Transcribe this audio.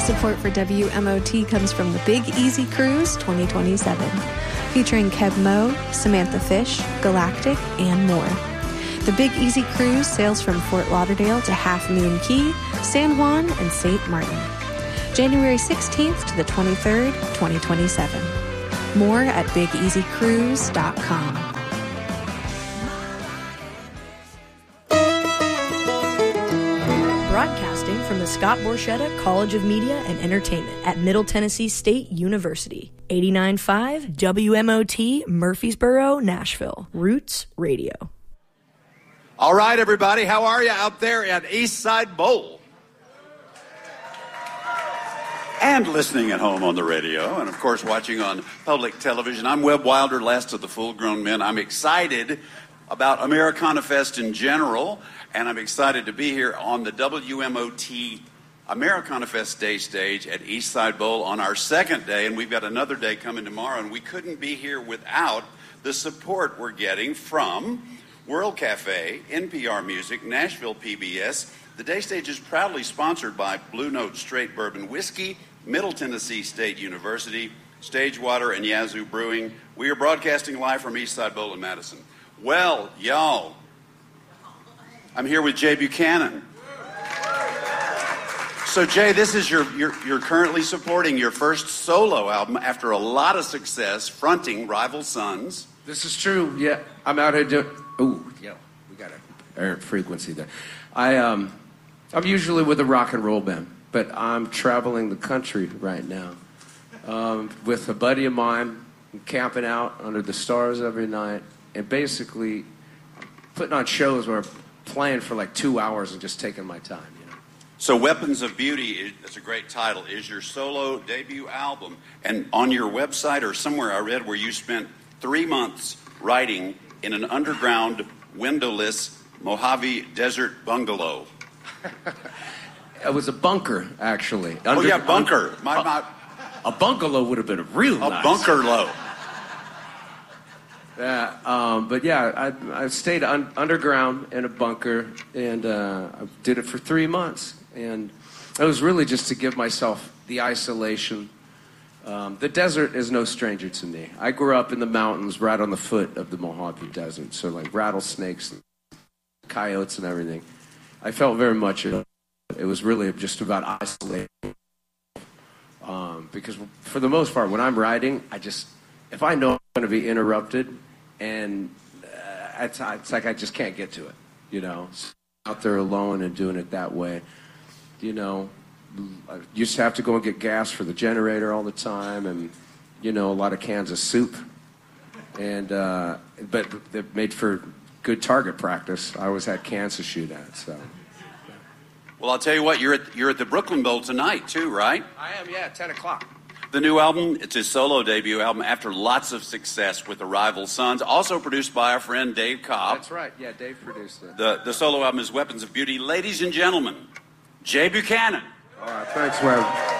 support for WMOT comes from the Big Easy Cruise 2027, featuring Kev Moe, Samantha Fish, Galactic, and more. The Big Easy Cruise sails from Fort Lauderdale to Half Moon Cay, San Juan, and St. Martin. January 16th to the 23rd, 2027. More at BigEasyCruise.com. Broadcasting from the Scott Borchetta College of Media and Entertainment at Middle Tennessee State University. 89.5 WMOT, Murfreesboro, Nashville. Roots Radio. All right, everybody, how are you out there at Eastside Bowl? And listening at home on the radio, and of course watching on public television. I'm Webb Wilder, last of the full-grown men. I'm excited about Americana Fest in general, and I'm excited to be here on the WMOT Americana Fest Day stage at Eastside Bowl on our second day, and we've got another day coming tomorrow, and we couldn't be here without the support we're getting from World Cafe, NPR Music, Nashville PBS. The day stage is proudly sponsored by Blue Note Straight Bourbon Whiskey, Middle Tennessee State University, Stagewater, and Yazoo Brewing. We are broadcasting live from Eastside Bowl in Madison. Well, y'all, I'm here with Jay Buchanan. So, Jay, this is you're currently supporting your first solo album after a lot of success fronting Rival Sons. This is true. Yeah, I'm out here doing. Ooh, yeah, we got an errant frequency there. I'm usually with a rock and roll band, but I'm traveling the country right now with a buddy of mine, camping out under the stars every night, and basically putting on shows where I'm playing for like 2 hours and just taking my time. You know. So, Weapons of Beauty, that's a great title, is your solo debut album, and on your website or somewhere I read where you spent 3 months writing in an underground, windowless Mojave Desert bungalow. It was a bunker, actually. Bunker. A bungalow would have been real nice. A bunkerlow. Yeah, but yeah, I stayed underground in a bunker, and I did it for 3 months. And it was really just to give myself the isolation. The desert is no stranger to me. I grew up in the mountains right on the foot of the Mojave Desert, so like rattlesnakes and coyotes and everything. I felt very much it was really just about isolating. Because for the most part, when I'm writing, if I know I'm going to be interrupted, and it's like I just can't get to it, you know. So out there alone and doing it that way, you know. I used to have to go and get gas for the generator all the time, and a lot of cans of soup, and but they made for good target practice. I always had cans to shoot at. So, well, I'll tell you what, you're at the Brooklyn Bowl tonight too, right? I am, yeah, 10 o'clock. The new album, it's his solo debut album after lots of success with the Rival Sons, also produced by our friend Dave Cobb. That's right, yeah, Dave produced it. The solo album is Weapons of Beauty. Ladies and gentlemen, Jay Buchanan. All right, thanks, Webb.